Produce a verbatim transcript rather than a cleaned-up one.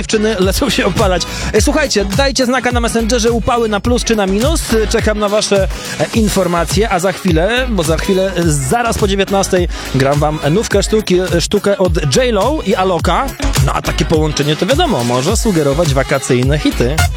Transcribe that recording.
dziewczyny lecą się opalać. E, słuchajcie, dajcie znaka na Messengerze, upały na plus czy na minus. Czekam na wasze e, informacje, a za chwilę, bo za chwilę, zaraz po dziewiętnastej gram wam nówkę sztuki, sztukę od J Lo i Aloka. No a takie połączenie to wiadomo, może sugerować wakacyjne hity.